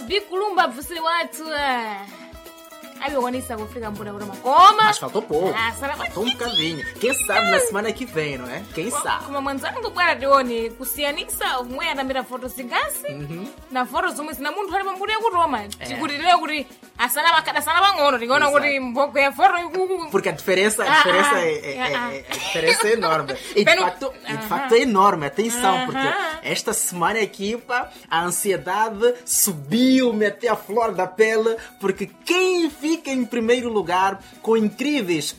bikulumba bvusiri watu. Ameonisa kufika mbura kurama koma. Mas faltou pouco. Salama. Faltou um bocadinho. Quem sabe na semana que vem, não é? Quem sabe? Koma mwanzangu bwana tione kusiyanisa umwe anamira foto zingasi na foto zomwe zina munthu ali pambuli yakutoma tikuti lero kuti asalama akadasala pang'ono tikaona kuti mboko ya foto ikuku. Porque a diferença é enorme. E de facto é enorme. Atenção, porque esta semana aqui, pá, a ansiedade subiu-me até a flor da pele, porque quem fica em primeiro lugar com incríveis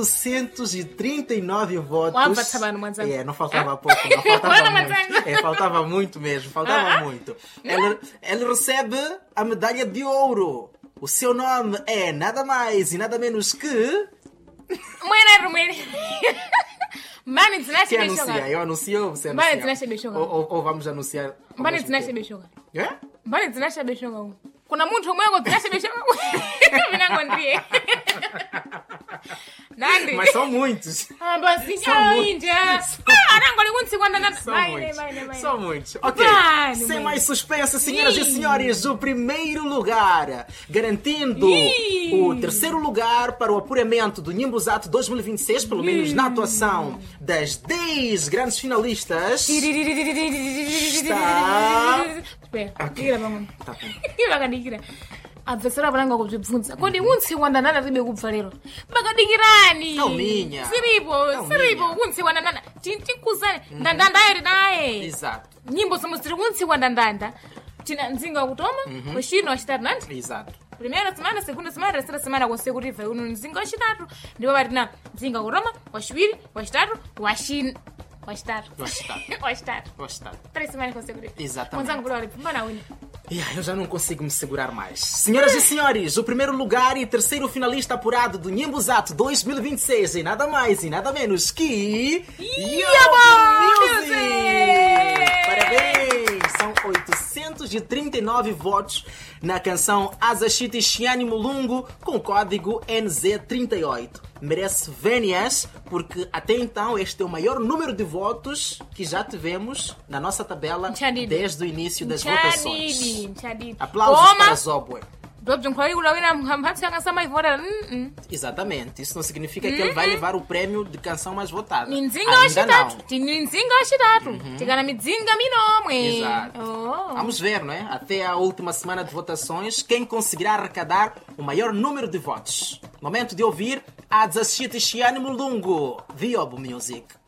839 votos... não faltava pouco, não faltava muito. Faltava muito mesmo, faltava muito. Ele recebe a medalha de ouro. O seu nome é nada mais e nada menos que... Quem anuncia? Eu anuncio ou você anuncia? Ou vamos anunciar? Kuna muntu mwengo tinashe beshoga. Minango ndiye. Nandi. Mas são muitos. Basi ainda. Arango ligunsi kwanda nanda. São muitos. Ok. Sem mais suspense, senhoras e senhores, o primeiro lugar, garantindo o terceiro lugar para o apuramento do Nimbuzat 2026, pelo menos na atuação das 10 grandes finalistas. Está... Tá bom. Abvesera varanga kuzvibvunza kodi unsi wandanana ribe kubva lero makadikirani Calminha. Siripo unsi wandanana tikuzane ndandanda iri naye Exato. Nyimbo somwe ziri unsi wandandanda tina nzinga wakutoma wechino wachitatu nandi. Exato. Primeira semana, segunda semana, terceira semana consecutiva uno nzinga wachitatu ndipo vatina nzinga wakutoma wachiwiri wachitatu wachitatu. 3 semanas consecutivas. Exatamente. Eu já não consigo me segurar mais. Senhoras e senhores, o primeiro lugar e terceiro finalista apurado do Nimbuzat 2026 e nada mais e nada menos que... Music! Parabéns! São 839 votos na canção Azashiti Shiani Mulungu com código NZ38. Merece vénias, porque até então este é o maior número de votos que já tivemos na nossa tabela desde o início das votações. Aplausos para Zobwe. Exatamente, isso não significa que ele vai levar o prêmio de canção mais votada. Ainda não. Exato. Vamos ver, não é? Até a última semana de votações, quem conseguirá arrecadar o maior número de votos. Momento de ouvir a Azashiti Shiani Mulungu, Viobo Music.